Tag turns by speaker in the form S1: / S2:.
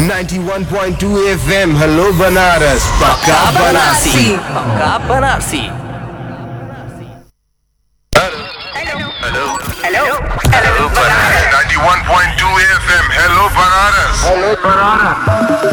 S1: 91.2 FM, hello Banaras, Pakka Banarsi.
S2: पक्का Banarasi.
S3: Hello, 91.2 FM. Hello, Banaras.